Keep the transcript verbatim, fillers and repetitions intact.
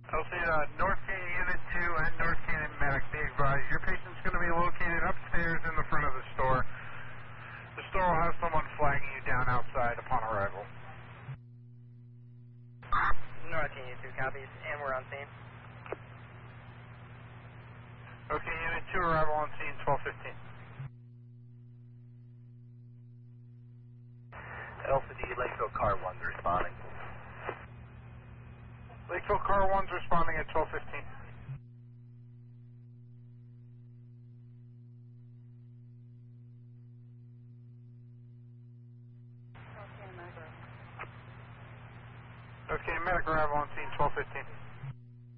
I'll say uh, North Canyon Unit two and North Canyon Medic, be advised, your patient's going to be located upstairs in the front of the store. The store will have someone flagging you down outside upon arrival. North Canyon two copies, and we're on scene. Okay, Unit two, arrival on scene, twelve fifteen. Alpha D, Lakeville Car one's responding. Lakeville Car one's responding at twelve fifteen. Okay, medic arrival on scene, twelve fifteen.